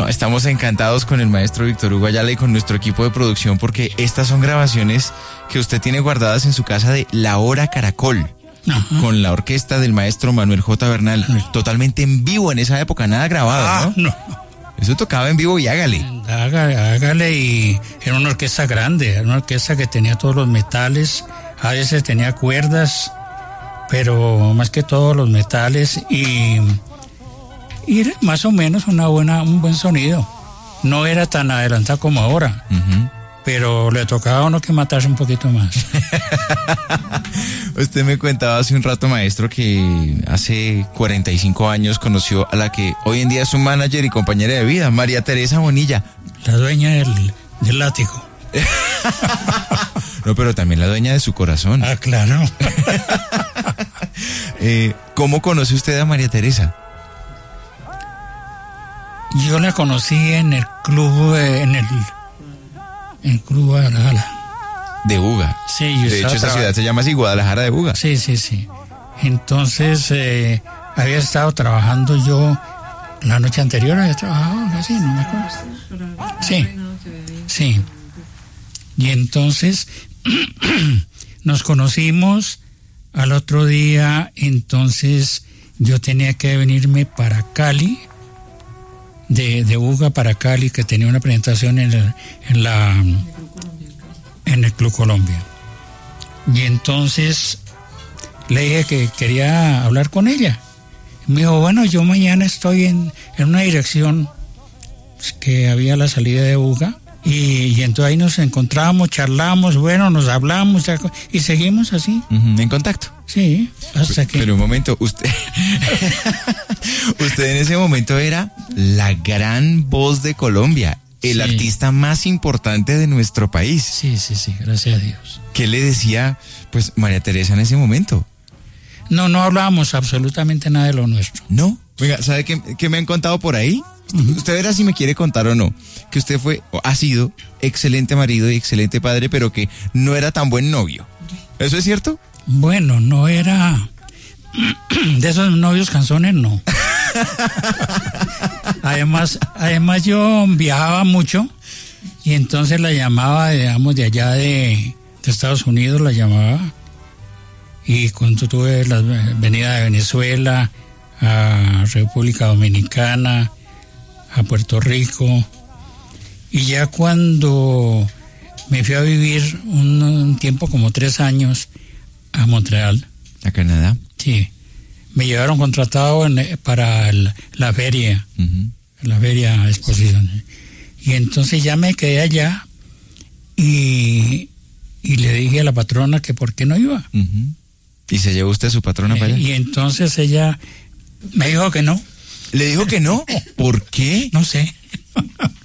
No, estamos encantados con el maestro Víctor Hugo Ayala y con nuestro equipo de producción porque estas son grabaciones que usted tiene guardadas en su casa de La Hora Caracol. Ajá. Con la orquesta del maestro Manuel J. Bernal, totalmente en vivo en esa época, nada grabado, ¿no? No. Eso tocaba en vivo y hágale. Hágale, y era una orquesta grande, era una orquesta que tenía todos los metales, a veces tenía cuerdas, pero más que todos los metales y más o menos un buen sonido. No era tan adelantado como ahora. Uh-huh. Pero le tocaba a uno que matarse un poquito más. Usted me contaba hace un rato, maestro, que hace 45 años conoció a la que hoy en día es su manager y compañera de vida, María Teresa Bonilla. La dueña del látigo. No, pero también la dueña de su corazón. Ah, claro. ¿Cómo conoce usted a María Teresa? Yo la conocí en el club, en el Club Guadalajara. De Buga. Sí, de hecho, esa ciudad se llama así, Guadalajara de Buga. Sí. Entonces, había estado trabajando yo la noche anterior, había trabajado así, no me acuerdo. Sí. Y entonces, nos conocimos al otro día, entonces yo tenía que venirme para Cali, de Buga para Cali, que tenía una presentación en el Club Colombia. Y entonces le dije que quería hablar con ella. Me dijo, bueno, yo mañana estoy en una dirección que había a la salida de Buga. Y entonces ahí nos encontramos, charlamos, bueno, nos hablamos y seguimos así. En contacto. Sí, hasta que... Pero un momento, usted en ese momento era la gran voz de Colombia, el artista más importante de nuestro país. Sí, gracias a Dios. ¿Qué le decía, pues, María Teresa en ese momento? No hablábamos absolutamente nada de lo nuestro. ¿No? Venga, ¿sabe qué me han contado por ahí? Uh-huh. Usted verá si me quiere contar o no, que usted ha sido excelente marido y excelente padre, pero que no era tan buen novio. ¿Eso es cierto? Bueno, no era de esos novios canzones, no. Además yo viajaba mucho y entonces la llamaba, digamos, de allá de Estados Unidos, la llamaba, y cuando tuve la venida de Venezuela a República Dominicana, a Puerto Rico, y ya cuando me fui a vivir un tiempo, como 3 años, a Montreal. ¿A Canadá? Sí. Me llevaron contratado para la feria, uh-huh. La feria exposición. Y entonces ya me quedé allá y le dije a la patrona que por qué no iba. Uh-huh. ¿Y se llevó usted a su patrona para allá? Y entonces ella me dijo que no. ¿Le dijo que no? ¿Por qué? No sé.